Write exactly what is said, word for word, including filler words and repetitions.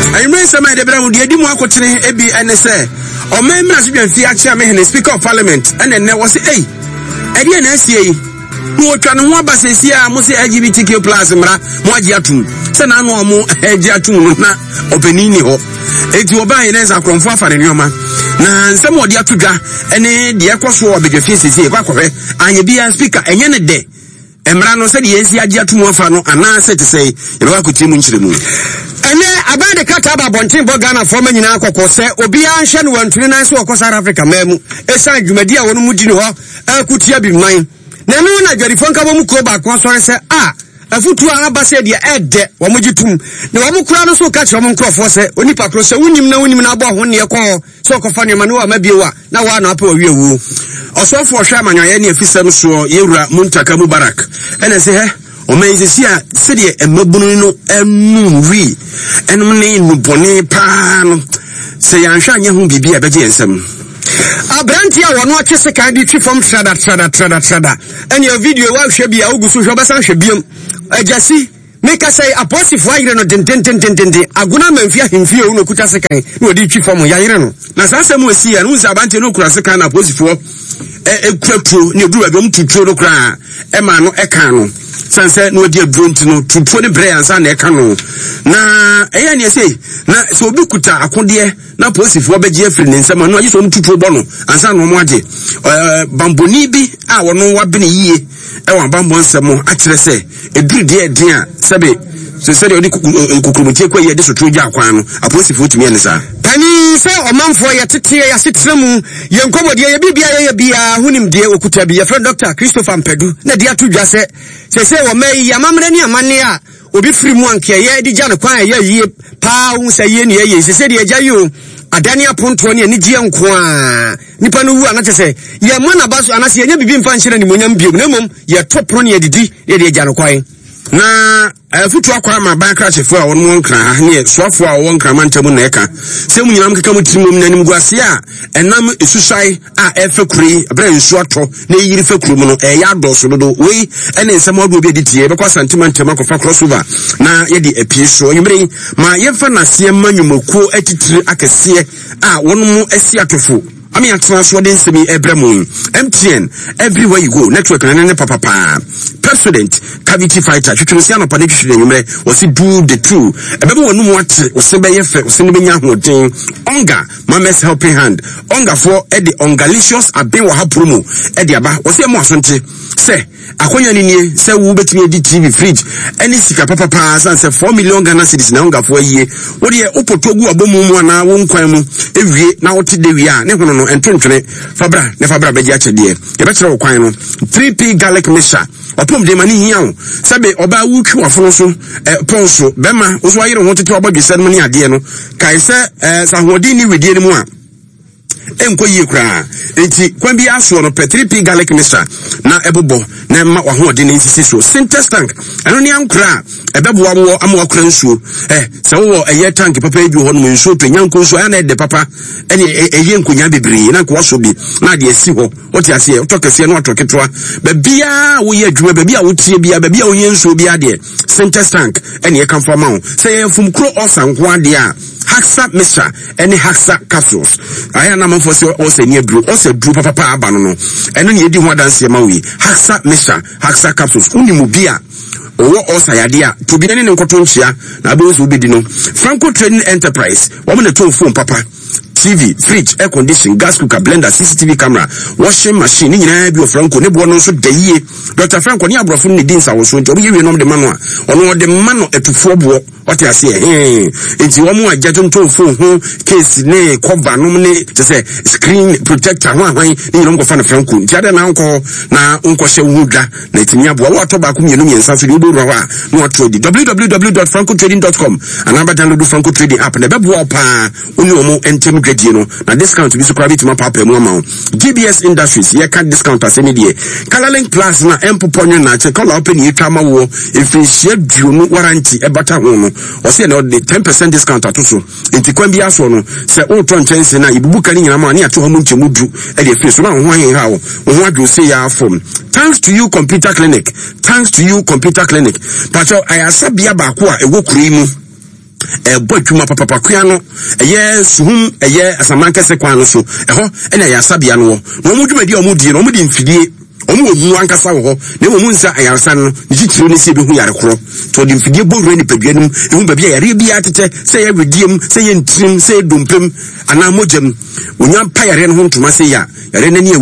I remember some of the brand the Edimu Akotene Ebi N S A. Or my Masbian Fiacha Mehne, Speaker of Parliament, and then there was a Eddie N S A. No trying to want to say, I must say L G B T Q plus Mwajiatu. Sanano mo Ejiatu na openini ho. Eti oba yeneza akromfo afa ne nyoma. Na nsem odi atuga ene de ekoso obedwe fiesisi kwa kwwe anye bia speaker enye ne de. Emra no se de yensi ajiatu mo afa no ana se te sei yeba akoti mu nchiremu. Ene abade kata aba bontin bo Ghana fo manyina akokọ se obi anhye no wantuni nan se okọ South Africa mamu. Esa dwumadi a wonu mudi ne ho akutia bi man. Na no na dwarifo nka bo mu ko ba ko sore se ah afutu aba se de ede wo mogitum na wo mukura no so ka che wo nkrofo se onipa kro se wunim na wunim na abo ho ne ko so ko fa ne ma no mabiewa na wa na apa wo wiewu osofo hwa amanyaye ne afisem so yewura Muntaka Mubarak ene se he o menzesi a se de emabunu no enu wi enum ne nu boni pa no se yanhwa anya hu bibi a beje ensem Abranti a wono atwese kan di twi from trada trada trada trada ene video wa hwe bia ogusu hwe basa hwe biam ajasi meka say apostle ayire no den den den den den aguna manfia hemfie wo no kuta sekan na odi twi from yayire no na sasa mu asi ya no nsa abante no kura sekan na apostle e ekwatro ne duru abem tuturo no kura e ma no e kan no sanse no odi adronti no tuturo ne bre ansa na e kan no na eya ne say na so obi kuta akode na apostle obeje afiri ne nsema no ayi so tuturo bo no ansa no mo age eh bamboni bi a wono wabene yie e wa bambo nsemo a kire se eduru de de a sebe se se de odi kukurumutie kwa ye de so troja akwan no apostle otumi ene sa pani se omanfo ye tete ya setremu ye nkomodi ye bibia ye bia hunim de okuta bi ye friend Doctor Christopher Mpedu na de atudwa se se se wo mai ya mamre ne amane a obi firi mu anke ye di gya ne kwan ye yie pa hu se ye ne ye se se de gya yo adani aponto ne ni gye nko a nipa no wu anate se ye mo na baso anase ye nya bibi mfa nhyira ni monyam biom na mom ye topro ne ye didi ye de gya ne kwan na afutu akwa ma ban kra chefo a won won kra ha ne soafo a won kra mantamu na eka se mu nyinam keka mutimum nanim guase a enam esusai a efe kuri abra nsu ato na yiri fe kuru mu no e ya doso dodo we ene nsem odo obi editie be kwa sentimental makofa crossover na ye di apie so yimre ma ye fa na se manyumakuo atitiri akese a won mu asi atofo I mean, transfer den semi ebremu M T N everywhere you go network na ne papa pa president cavity fighter twetwese anopa ne twetwe nyumre wose do the true ebebe wonu mu ate wose be yefe wose ne benya hoden onga mamas helping hand onga for e the ongalicious aben wa ha promo e the aba wose mo asonte se akonya ni nie se wo betimi edi T V fridge any sika papa pa san se four million Ghana cedis na onga for yie wo de opotogu abomu mu na wo nkwan mu ewie na wote de wie a ne hono no entontwene fabra ne fabra beji achede ye be wo kwan no three P garlic mixture opom de mani hia wo sabe oba wutwi wafo so eh ponso bema wo so ayire ho tete obadwese no ne ade no kai se eh sahodi ni wedie ni mu a enko yie kra enti kwan bi aso no three P garlic mixture na ebobo na ma wa ho de ne nsisi so Sintex tank eno ne ankra ebebo wa wo amwa kra nsuo eh se wo eye tank papa ebi ho no nsuo to nyanko nsuo ya na de papa ene eye nkonya bebre na nko so bi na de asi ho wote ase otokese no otoketwa ba bia wo ye adwuma ba bia wo tie bia ba bia wo ye nsuo bia de Sintex tank ene e kan for ma wo se ye fum kro osanko ade a Haxa mixture any Haxa capsules aya na man for say o se nie dru o se dru papa pa aba no no eno ne edi ho adanse ma wi Haxa mixture Haxa capsules unimu bia owo osayade a to bi ne ne nkoto nchia na abe so obedi no Franco Trading Enterprise wo mo ne to phone papa T V, fridge, air condition, gas cooker, blender, C C T V camera, washing machine, ni nyina bi o Franco ne bo no so da yie. Doctor Franco ni abrofo ni din sa wo so nti obi yewe no de mano a ono de mano etufo bo what you say eh enti wo mo agya tonto phone ho case ne cover no ne te say screen protector ho ahwan ni nyina ngo fa na Franco nti ade na nko na nko hye wo dwa na etimi abo wo to ba ko mienu miensa so de do ro ha no trade w w w dot franco trading dot com anaba download Franco Trading app na be bo pa oni omo entem you know na discount bi so kwa bitima papa mu ama G B S Industries ye ka discount asemi de Colorlink Plus na empoponyo na che color open ye twama wo efihie duonu warranty e bata ho no o se na de ten percent discount atoso enti kwa bi aso no se o to nchense na ibubu kan nyina ma na ya to ho mu nchemu du e de fi so na ho ahen ha wo ho adwo se ya form thanks to you computer clinic thanks to you computer clinic pacho ayasabia ba ko a ego kuri mu e bo adwuma papa kwa no eye suhum eye asamanka se kwa no so eho ena ya sabia no no mu dwuma di o mu di no mu di mfidie omu omu ankasa wo ho na wo mu nsa ayaresa no nchitiro ne se bi hu yare koro to di mfidie boru ni paduanum ehu ba bia yare bia tete se ye rediem se ye ntrim se ye dompem ana mojem onya pa yare no ho ntoma se ya yare na ni